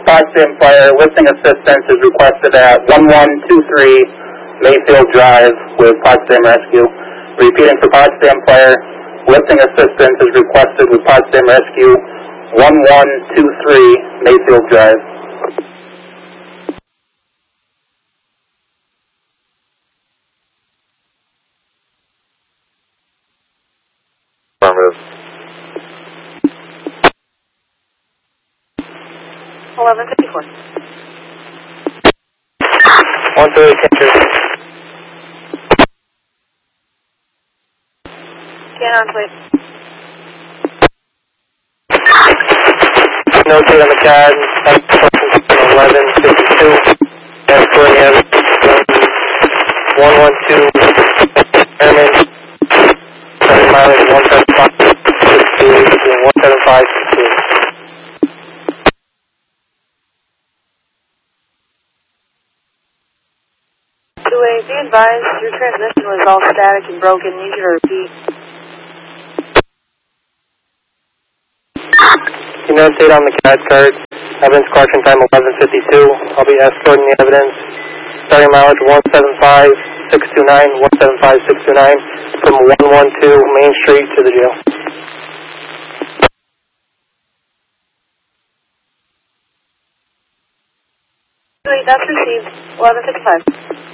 Potsdam Fire. Lifting assistance is requested at 1123 Mayfield Drive with Potsdam Rescue. Repeating for Potsdam Fire. Lifting assistance is requested with Potsdam Rescue. 1123 Mayfield Drive. Affirmative. 1154. 138 Cancer. Scan on, please. Notate on the CAD. 1152. Escorting evidence. 112. Airman. Starting mileage 175. 175. Be advised, your transmission was all static and broken. Need you to repeat. You notate on the CAD card. Evidence collection time 11:52. I'll be escorting the evidence. Starting mileage 175-629, 175-629 from 112 Main Street to the jail. That's received. 1155.